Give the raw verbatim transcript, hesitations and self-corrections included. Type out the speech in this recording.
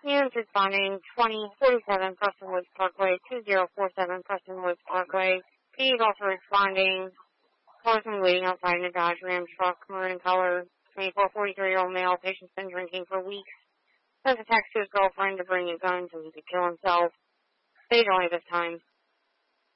Units responding twenty forty-seven Preston Woods Parkway, two zero four seven Preston Woods Parkway. P is also responding. Person waiting outside in a Dodge Ram truck, maroon in color. twenty-four, forty-three-year-old male. Patient's been drinking for weeks. Has a text to his girlfriend to bring a gun so he could kill himself. Stage only this time.